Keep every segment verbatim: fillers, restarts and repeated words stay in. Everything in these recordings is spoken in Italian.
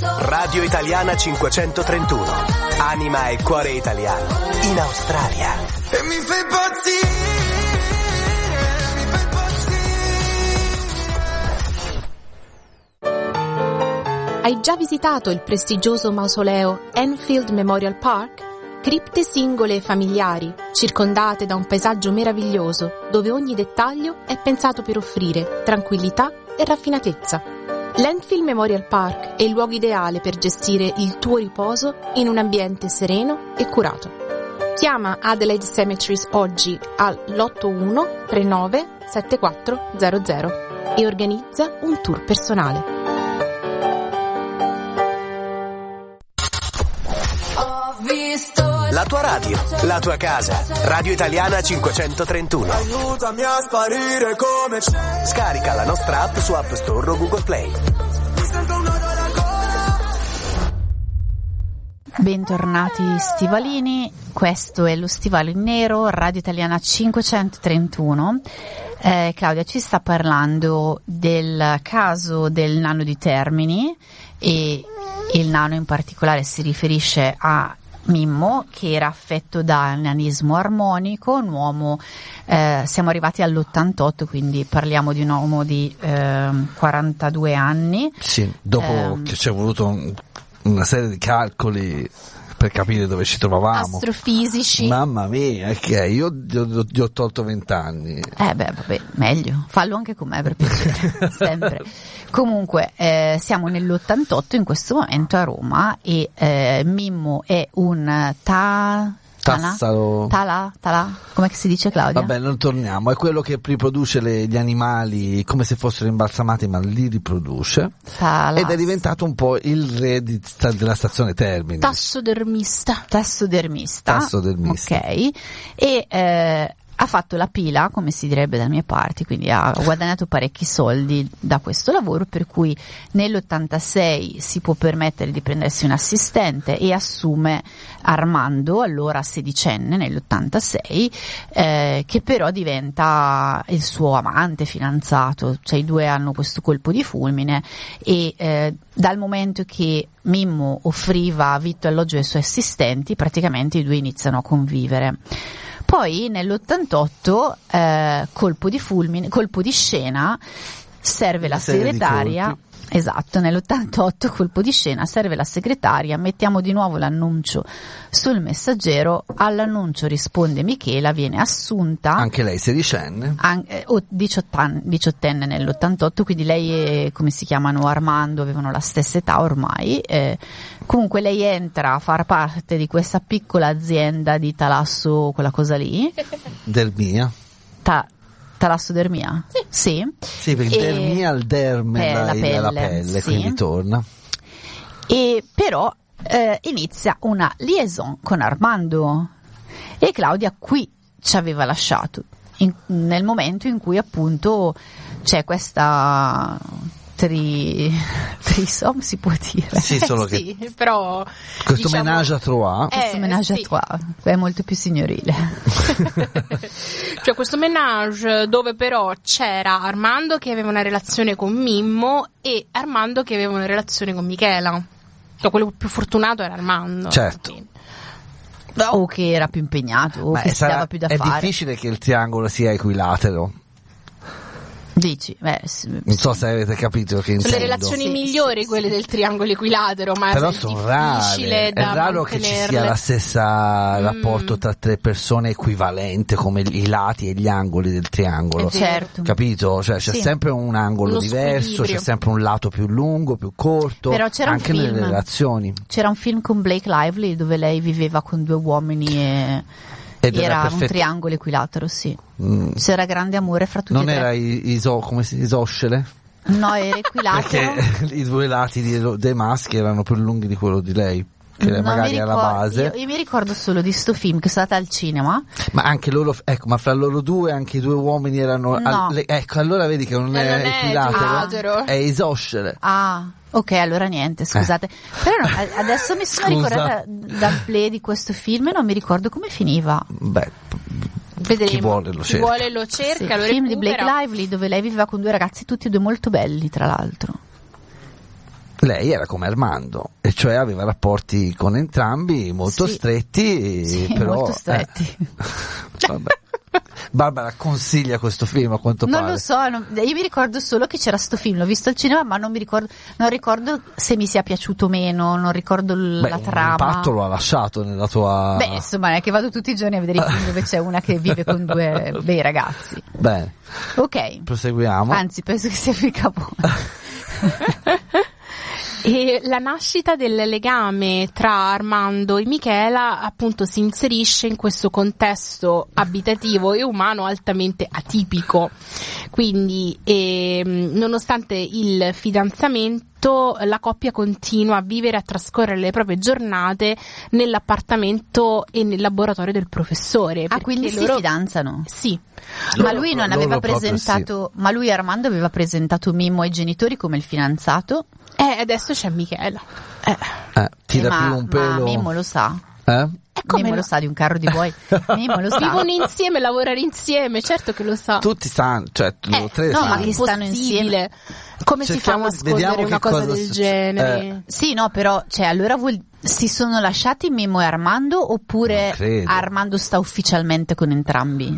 Radio Italiana cinquecentotrentuno. Anima e cuore italiano in Australia. E mi fai impazzire, mi fai impazzire. Hai già visitato il prestigioso mausoleo Enfield Memorial Park? Cripte singole e familiari, circondate da un paesaggio meraviglioso, dove ogni dettaglio è pensato per offrire tranquillità e raffinatezza. L'Enfield Memorial Park è il luogo ideale per gestire il tuo riposo in un ambiente sereno e curato. Chiama Adelaide Cemeteries oggi all'otto uno tre nove sette quattro zero zero e organizza un tour personale. La tua radio, la tua casa. Radio Italiana cinquecentotrentuno. Aiutami a sparire come c'è. Scarica la nostra app su App Store o Google Play. Mi sento un nodo alla gola. Bentornati stivalini, questo è lo Stivalo in Nero, Radio Italiana cinquecentotrentuno. Eh, Claudia ci sta parlando del caso del nano di Termini e il nano in particolare si riferisce a Mimmo, che era affetto da nanismo armonico, un uomo, eh, siamo arrivati all'ottantotto, quindi parliamo di un uomo di eh, quarantadue anni. Sì, dopo eh, che ci è voluto un, una serie di calcoli per capire dove ci trovavamo. Astrofisici. Mamma mia, ok, io gli ho tolto vent'anni. Eh beh, vabbè, meglio, fallo anche con me per piacere, sempre. Comunque, eh, siamo nell'ottantotto in questo momento a Roma e eh, Mimmo è un ta... Tassaro. Tala, tala, come si dice, Claudia? Vabbè, non torniamo, è quello che riproduce le, gli animali come se fossero imbalsamati, ma li riproduce. Talas. Ed è diventato un po' il re di, della stazione Termini. Tassodermista. Tassodermista. Tassodermista. Ok. E eh, ha fatto la pila, come si direbbe dalle mie parti, quindi ha guadagnato parecchi soldi da questo lavoro, per cui nell'ottantasei si può permettere di prendersi un assistente e assume Armando, allora sedicenne nell'ottantasei, eh, che però diventa il suo amante, fidanzato, cioè i due hanno questo colpo di fulmine e eh, dal momento che Mimmo offriva vitto e alloggio ai suoi assistenti, praticamente i due iniziano a convivere. Poi nell'ottantotto, eh, colpo di fulmine, colpo di scena, serve la segretaria. Esatto, nell'ottantotto colpo di scena, serve la segretaria, mettiamo di nuovo l'annuncio sul Messaggero, all'annuncio risponde Michela, viene assunta. Anche lei sedicenne. An- eh, o diciottenne, diciottenne nell'ottantotto, quindi lei e, come si chiamano, Armando, avevano la stessa età ormai. Eh, comunque lei entra a far parte di questa piccola azienda di Talasso, quella cosa lì. Dermia. Ta- Talassodermia? Sì. Sì, sì perché e dermia al derme, la, la pelle, la pelle sì. Quindi torna. E però eh, inizia una liaison con Armando e Claudia qui ci aveva lasciato, in, nel momento in cui appunto c'è questa tri trisom, si può dire. Sì, solo che sì, però questo diciamo, ménage à trois, eh, questo ménage sì. à trois è molto più signorile. Cioè questo ménage dove però c'era Armando che aveva una relazione con Mimmo e Armando che aveva una relazione con Michela. Cioè quello più fortunato era Armando. Certo. Quindi. O che era più impegnato, o ma che si sarà, dava più da è fare. È difficile che il triangolo sia equilatero. Dici, beh, sì, non so se avete capito che intendo. Sono le relazioni sì, migliori sì, quelle sì. del triangolo equilatero, ma però è sono difficile rare. da È raro che ci mantenerle. sia la stessa Mm. rapporto tra tre persone equivalente come i lati e gli angoli del triangolo. Eh, certo. Capito? Cioè c'è Sì. sempre un angolo Uno diverso, squilibrio. c'è sempre un lato più lungo, più corto, Però c'era un anche film. nelle relazioni. C'era un film con Blake Lively dove lei viveva con due uomini e Ed era, era un perfetto. triangolo equilatero, sì. Mm. C'era grande amore fra tutti Non e tre. era i- iso, come si isoscele? No, era equilatero. Perché i due lati di- dei maschi erano più lunghi di quello di lei, che Non magari mi è la ricor- base. Io, io mi ricordo solo di sto film che è stata al cinema. Ma anche loro, ecco, ma fra loro due anche i due uomini erano. No. al- le- ecco, allora vedi che non Eh, è non è equilatero, equilatero. è isoscele. Ah, ok, allora niente, scusate. Però no, a- adesso mi sono Scusa. ricordata dal play di questo film e non mi ricordo come finiva. Beh, Vedremo. chi vuole lo Chi cerca. vuole lo cerca, Sì, lo film di Blake recupera. Lively dove lei viveva con due ragazzi tutti e due molto belli, tra l'altro. lei era come Armando, e cioè aveva rapporti con entrambi molto Sì. stretti, Sì, però molto stretti. eh, vabbè. Barbara consiglia questo film, a quanto Non pare. lo so, non- io mi ricordo solo che c'era sto film, l'ho visto al cinema, ma non mi ricordo, non ricordo se mi sia piaciuto o meno, non ricordo l- Beh, la un trama. impatto lo ha lasciato nella tua... Beh, insomma, è che vado tutti i giorni a vedere i film dove c'è una che vive con due bei ragazzi. Bene, Ok, proseguiamo. anzi, penso che sia più il capo. E la nascita del legame tra Armando e Michela appunto si inserisce in questo contesto abitativo e umano altamente atipico. Quindi ehm, nonostante il fidanzamento, la coppia continua a vivere e a trascorrere le proprie giornate nell'appartamento e nel laboratorio del professore. Ah, perché quindi si loro- fidanzano? Sì. Ma Loro- lui non loro aveva proprio presentato, ma lui Armando aveva presentato Mimmo ai genitori come il fidanzato? Eh, adesso c'è Michela. Eh. Eh, tira Eh, ma, più un pelo. ma Mimmo lo sa? Eh? E come Mimmo no? lo sa di un carro di buoi? Mimmo lo sa? Vivono insieme, lavorare insieme, certo che lo sa. Tutti sanno, cioè tu, Eh, tre no, sanno. ma che stanno Impossibile. Come si fa a Cerchiamo- nascondere vediamo una che cosa, cosa del suc- genere? eh. Sì, no, però, cioè, allora vuol- si sono lasciati Mimmo e Armando Non oppure credo. Armando sta ufficialmente con entrambi?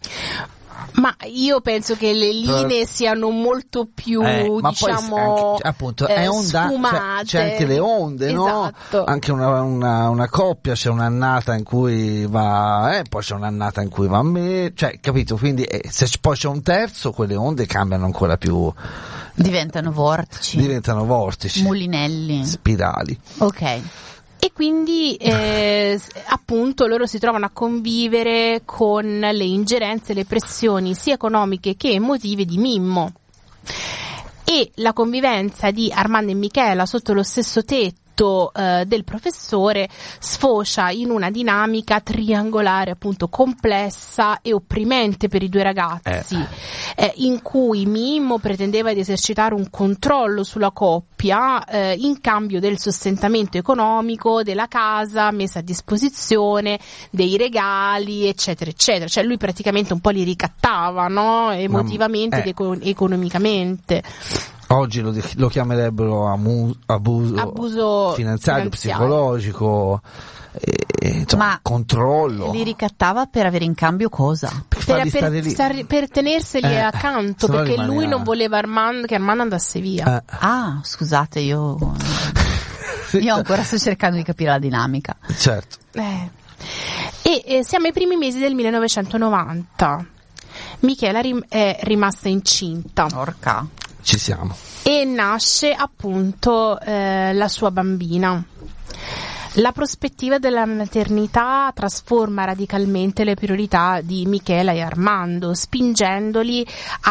Ma io penso che le linee siano molto più, Eh, ma diciamo, poi anche, appunto eh, è onda, sfumate. c'è, c'è anche le onde, Esatto. no? Anche una, una, una coppia, c'è un'annata in cui va, eh, poi c'è un'annata in cui va a me, cioè, capito? Quindi eh, se c- poi c'è un terzo, quelle onde cambiano ancora più, Diventano vortici, diventano vortici, mulinelli. spirali. Ok. E quindi eh, s- appunto loro si trovano a convivere con le ingerenze, le pressioni sia economiche che emotive di Mimmo. E la convivenza di Armando e Michela sotto lo stesso tetto eh, del professore sfocia in una dinamica triangolare appunto complessa e opprimente per i due ragazzi, eh, in cui Mimmo pretendeva di esercitare un controllo sulla coppia eh, in cambio del sostentamento economico della casa messa a disposizione, dei regali, eccetera eccetera. Cioè lui praticamente un po' li ricattava, no? Emotivamente eh. ed eco- economicamente. Oggi lo, lo chiamerebbero amu- abuso, Abuso finanziario, finanziario. psicologico, e, e, insomma, Ma controllo. li ricattava per avere in cambio cosa? per Per, farli per, stare lì. star- per tenerseli Eh, accanto, se no perché rimane lui a- non voleva Armando, che Armando andasse via. Eh, Ah, scusate, io sì, io ancora sto cercando di capire la dinamica. certo. Eh. E eh, siamo ai primi mesi del millenovecentonovanta. Michela rim- è rimasta incinta Orca. Ci siamo. e nasce appunto eh, la sua bambina. La prospettiva della maternità trasforma radicalmente le priorità di Michela e Armando, spingendoli a